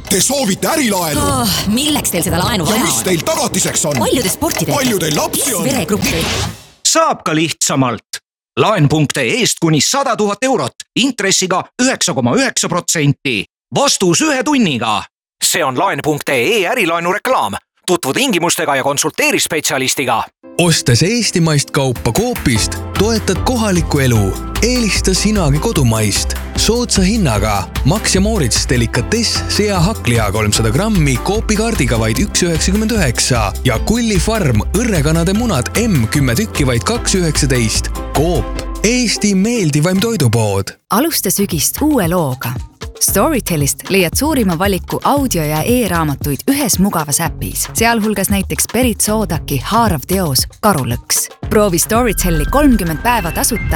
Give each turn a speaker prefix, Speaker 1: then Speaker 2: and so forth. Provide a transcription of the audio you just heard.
Speaker 1: Te soovite ärilaenu?
Speaker 2: Milleks teil seda laenu vaja on?
Speaker 1: Ja mis teil tagatiseks on?
Speaker 2: Palju te sporti teete?
Speaker 1: Palju teil lapsi on?
Speaker 2: Veregruppi?
Speaker 3: Saab ka lihtsamalt. Laen.eest kuni 100 000 eurot, intressiga 9,9%. Vastus 1 tunniga. See on laen.ee ärilaenu reklaam. Tutvu tingimustega ja konsulteeri spetsialistiga.
Speaker 4: Ostes eestimaist kaupa Coopist, toetad kohalikku elu. Eelista sinagi kodumaist. Soodsa hinnaga Max ja Moritz delikatess sea hakkliha 300 grammi Coopi kaardiga vaid 1,99 ja Kulli Farm õrrekanade munad M10 tükki vaid 2,19. Coop, Eesti meeldivaim toidupood.
Speaker 5: Alusta sügist uue looga. Storytelist leiad suurima valiku audio- ja e-raamatuid ühes mugavas äpis, sealhulgas näiteks Berit Soodaki haarav teos Karulõks. Proovi Storyteli 30 päeva tasuta